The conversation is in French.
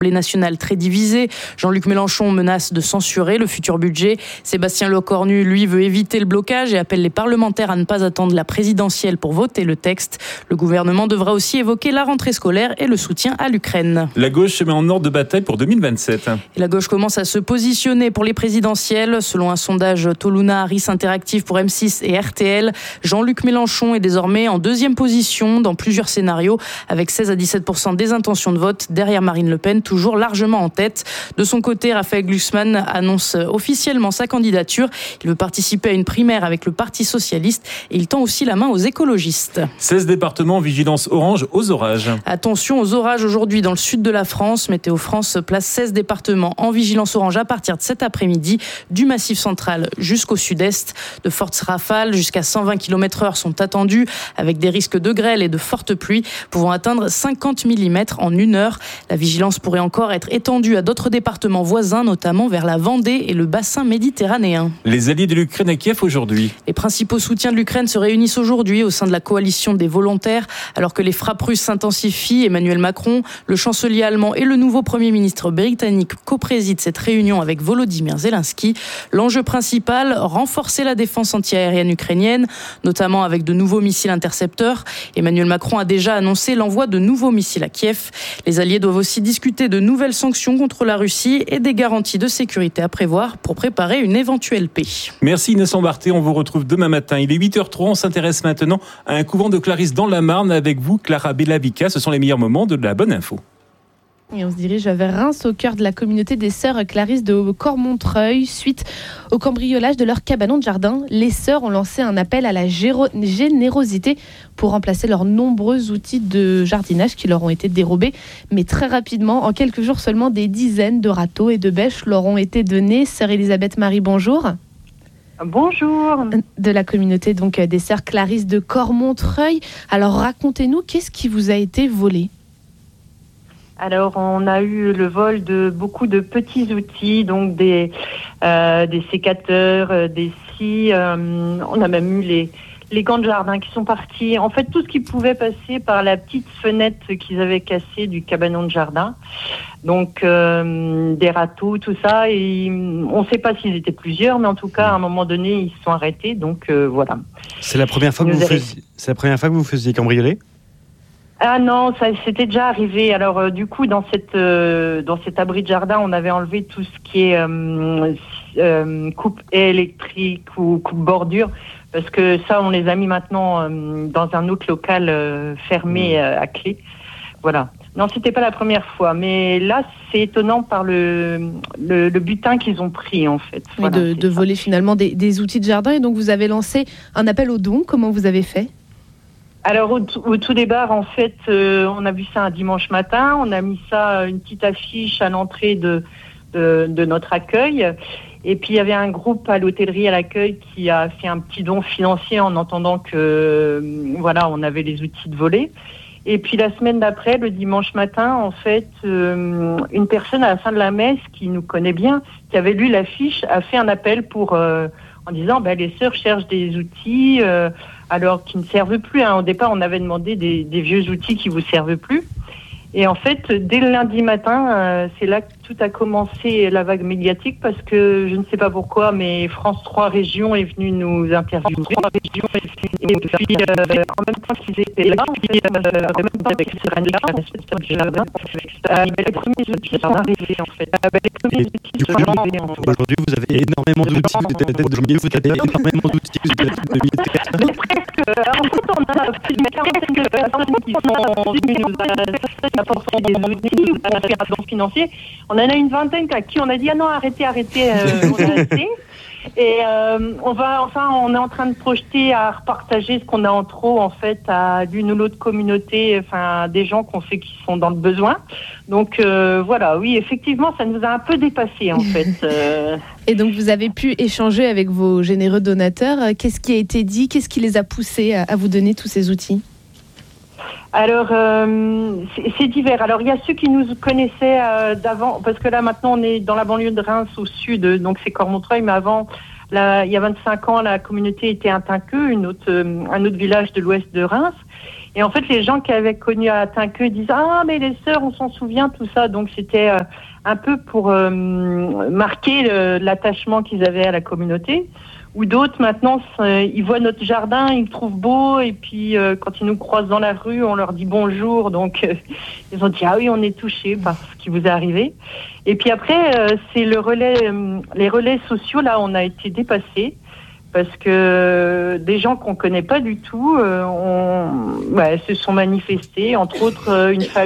nationale très divisée. Jean-Luc Mélenchon menace de censurer le futur budget. Sébastien Lecornu, lui, veut éviter le blocage et appelle les parlementaires à ne pas attendre la présidentielle pour voter le texte. Le gouvernement devra aussi évoquer la rentrée scolaire et le soutien à l'Ukraine. La gauche se met en ordre de bataille pour 2027. Et la gauche commence à se positionner pour les présidentielles. Selon un sondage Toluna Harris Interactive pour M6 et RTL, Jean-Luc Mélenchon est désormais en deuxième position dans plusieurs scénarios avec 16 à 17% des intentions de vote derrière Marine Le Pen, toujours largement en tête. De son côté, Raphaël Glucksmann annonce officiellement sa candidature. Il veut participer à une primaire avec le Parti socialiste et il tend aussi la main aux écologistes. 16 départements en vigilance orange aux orages. Attention aux orages aujourd'hui dans le sud de la France. Météo France place 16 départements en vigilance orange à partir de cet après-midi, du Massif central jusqu'au sud-est. De fortes rafales jusqu'à 120 km/h sont attendues avec des risques de grêle et de fortes pluies pouvant atteindre 50 mm en 1 heure. La vigilance pourrait encore être étendue à d'autres départements voisins, notamment vers la Vendée et le bassin méditerranéen. Les alliés de l'Ukraine à Kiev aujourd'hui. Les principaux soutiens de l'Ukraine se réunissent aujourd'hui au sein de la coalition des volontaires. Alors que les frappes russes s'intensifient, Emmanuel Macron, le chancelier allemand et le nouveau Premier ministre britannique coprésident cette réunion avec Volodymyr Zelensky. L'enjeu principal, renforcer la défense antiaérienne ukrainienne, notamment avec de nouveaux missiles intercepteurs. Emmanuel Macron a déjà annoncé l'envoi de nouveaux missiles à Kiev. Les alliés doivent aussi discuter de nouvelles sanctions contre la Russie et des garanties de sécurité à prévoir pour préparer une éventuelle paix. Merci Inès Ambarté, on vous retrouve demain matin. Il est 8h03, on s'intéresse maintenant à un couvent de Clarisse dans la Marne avec vous, Clara Bellavica. Ce sont les meilleurs moments de la bonne info. Et on se dirige vers Reims, au cœur de la communauté des sœurs Clarisse de Cormontreuil. Suite au cambriolage de leur cabanon de jardin, les sœurs ont lancé un appel à la générosité pour remplacer leurs nombreux outils de jardinage qui leur ont été dérobés. Mais très rapidement, en quelques jours seulement, des dizaines de râteaux et de bêches leur ont été donnés. Sœur Elisabeth Marie, bonjour. Bonjour. De la communauté donc des sœurs Clarisse de Cormontreuil. Alors racontez-nous, qu'est-ce qui vous a été volé ? Alors, on a eu le vol de beaucoup de petits outils, donc des sécateurs, des scies. On a même eu les gants de jardin qui sont partis. En fait, tout ce qui pouvait passer par la petite fenêtre qu'ils avaient cassée du cabanon de jardin. Donc, des râteaux, tout ça. Et on ne sait pas s'ils étaient plusieurs, mais en tout cas, à un moment donné, ils se sont arrêtés. Donc, voilà. C'est la première fois que vous faisiez cambrioler ? Ah non, ça c'était déjà arrivé. Alors du coup, dans cet abri de jardin, on avait enlevé tout ce qui est coupe électrique ou coupe bordure, parce que ça, on les a mis maintenant dans un autre local fermé à clé. Voilà. Non, c'était pas la première fois, mais là, c'est étonnant par le butin qu'ils ont pris en fait. Voilà, de voler finalement des outils de jardin. Et donc, vous avez lancé un appel aux dons. Comment vous avez fait ? Alors au tout départ, en fait, on a vu ça un dimanche matin. On a mis ça, une petite affiche à l'entrée de notre accueil. Et puis il y avait un groupe à l'hôtellerie à l'accueil qui a fait un petit don financier en entendant que voilà, on avait les outils de voler. Et puis la semaine d'après, le dimanche matin, en fait, une personne à la fin de la messe qui nous connaît bien, qui avait lu l'affiche, a fait un appel pour en disant les sœurs cherchent des outils alors qui ne servent plus. Au départ, on avait demandé des vieux outils qui vous servent plus. Et en fait, dès le lundi matin, c'est là que tout a commencé, la vague médiatique, parce que je ne sais pas pourquoi, mais France 3 Régions est venu nous interviewer. Et puis, en même temps qu'ils étaient là, en même temps avec ce jardin, les premiers outils sont arrivés, en fait. Les premiers outils sont arrivés, en fait. Aujourd'hui, vous avez énormément d'outils. Mais presque. En fait, on a plus de 40 personnes qui sont venues nous apporter des outils, on a fait un don financier. On en a une vingtaine à qui on a dit non, arrêtez, on a arrêté. Et on est en train de projeter à repartager ce qu'on a en trop en fait à l'une ou l'autre communauté, enfin des gens qu'on sait qui sont dans le besoin. Donc voilà, oui, effectivement, ça nous a un peu dépassé en fait. Et donc vous avez pu échanger avec vos généreux donateurs. Qu'est-ce qui a été dit ? Qu'est-ce qui les a poussés à vous donner tous ces outils ? Alors, c'est divers. Alors, il y a ceux qui nous connaissaient d'avant, parce que là, maintenant, on est dans la banlieue de Reims, au sud, donc c'est Cormontreuil, mais avant, Là, il y a 25 ans, la communauté était à Tinqueux, un autre village de l'ouest de Reims. Et en fait, les gens qui avaient connu à Tinqueux disent « Ah, mais les sœurs, on s'en souvient, tout ça ». Donc, c'était un peu pour marquer l'attachement qu'ils avaient à la communauté. Ou d'autres, maintenant, ils voient notre jardin, ils le trouvent beau. Et puis, quand ils nous croisent dans la rue, on leur dit bonjour. Donc, ils ont dit « Ah oui, on est touchés par ce qui vous est arrivé ». Et puis après, c'est les relais sociaux, là, on a été dépassés. Parce que des gens qu'on connaît pas du tout se sont manifestés, entre autres une famille